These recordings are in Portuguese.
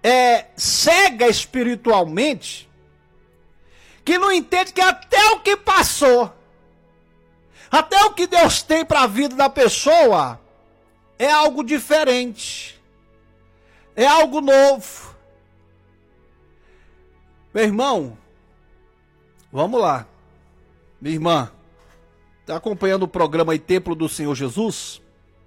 cega espiritualmente, que não entende que até o que passou, até o que Deus tem para a vida da pessoa, é algo diferente, é algo novo. Meu irmão, vamos lá. Minha irmã, está acompanhando o programa aí, Templo do Senhor Jesus?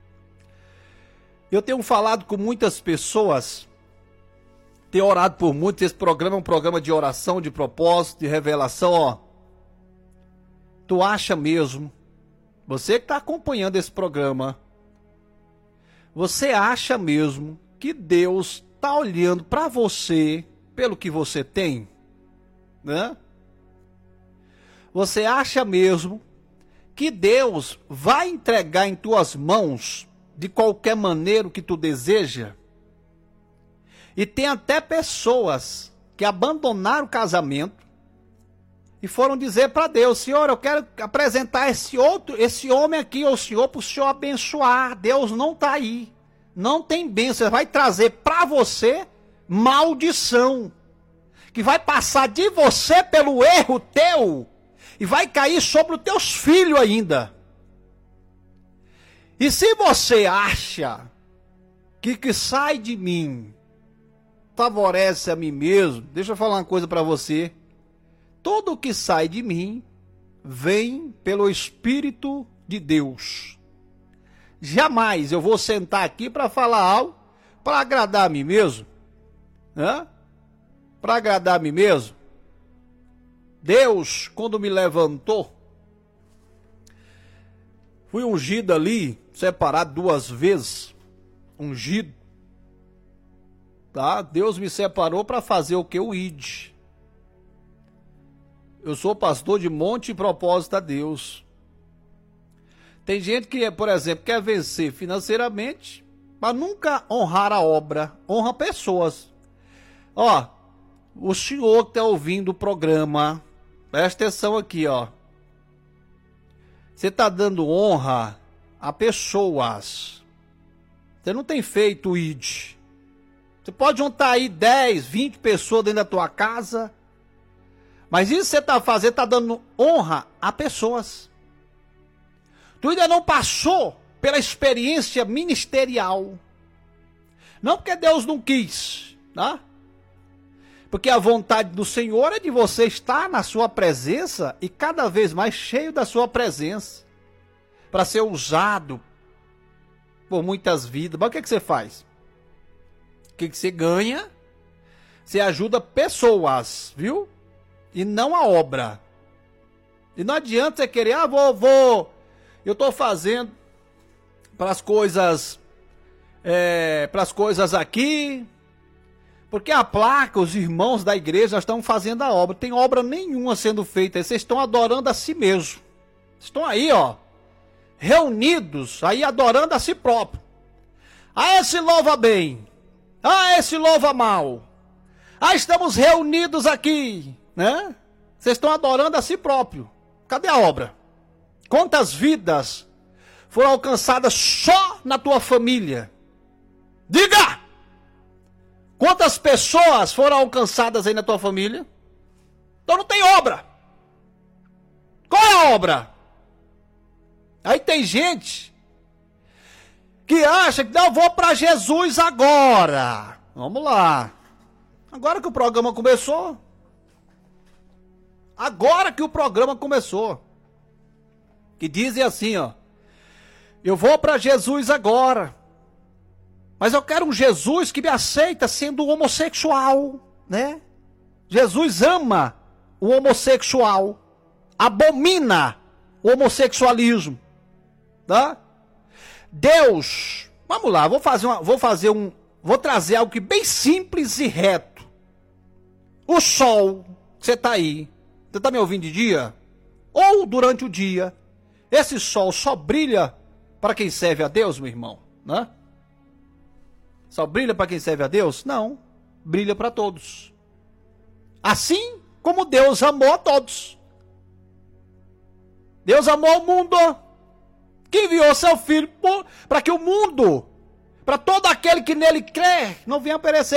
Eu tenho falado com muitas pessoas, tenho orado por muitos. Esse programa é um programa de oração, de propósito, de revelação, ó. Tu acha mesmo, você que está acompanhando esse programa, você acha mesmo que Deus está olhando para você pelo que você tem? Né? Você acha mesmo que Deus vai entregar em tuas mãos de qualquer maneira o que tu deseja? E tem até pessoas que abandonaram o casamento e foram dizer para Deus: Senhor, eu quero apresentar esse homem aqui ao Senhor para o Senhor abençoar. Deus não está aí, não tem bênção, vai trazer para você maldição, que vai passar de você pelo erro teu e vai cair sobre os teus filhos ainda. E se você acha que sai de mim favorece a mim mesmo, deixa eu falar uma coisa para você. Tudo que sai de mim vem pelo Espírito de Deus. Jamais eu vou sentar aqui para falar algo para agradar a mim mesmo, né? Para agradar a mim mesmo. Deus, quando me levantou, fui ungido ali, separado 2 vezes, ungido, tá? Deus me separou para fazer o que? O ID. Eu sou pastor de monte e propósito a Deus. Tem gente que, por exemplo, quer vencer financeiramente, mas nunca honrar a obra, honra pessoas. Ó, o senhor que está ouvindo o programa, presta atenção aqui, ó. Você está dando honra a pessoas. Você não tem feito o ID. Você pode juntar aí 10, 20 pessoas dentro da tua casa, mas isso que você está fazendo, está dando honra a pessoas. Tu ainda não passou pela experiência ministerial. Não porque Deus não quis, tá? Porque a vontade do Senhor é de você estar na sua presença e cada vez mais cheio da sua presença, para ser usado por muitas vidas. Mas o que você faz? O que você ganha? Você ajuda pessoas, viu? E não a obra. E não adianta você querer, eu estou fazendo para as coisas aqui, porque a placa, os irmãos da igreja estão fazendo a obra. Tem obra nenhuma sendo feita. Vocês estão adorando a si mesmo. Estão aí, ó, reunidos, aí adorando a si próprio. Ah, esse louva bem. Ah, esse louva mal. Ah, estamos reunidos aqui, né? Vocês estão adorando a si próprio. Cadê a obra? Quantas vidas foram alcançadas só na tua família? Diga! Quantas pessoas foram alcançadas aí na tua família? Então não tem obra. Qual é a obra? Aí tem gente que acha que não, vou para Jesus agora. Vamos lá. Agora que o programa começou. Agora que o programa começou. Que dizem assim, ó. Eu vou para Jesus agora. Mas eu quero um Jesus que me aceita sendo homossexual, né? Jesus ama o homossexual. Abomina o homossexualismo, tá? Deus, vamos lá, vou trazer algo que bem simples e reto. O sol, você tá aí, você tá me ouvindo de dia? Ou durante o dia, esse sol só brilha para quem serve a Deus, meu irmão, né? Só brilha para quem serve a Deus? Não, brilha para todos. Assim como Deus amou a todos. Deus amou o mundo, que enviou seu Filho para que o mundo, para todo aquele que nele crê, não venha perecer.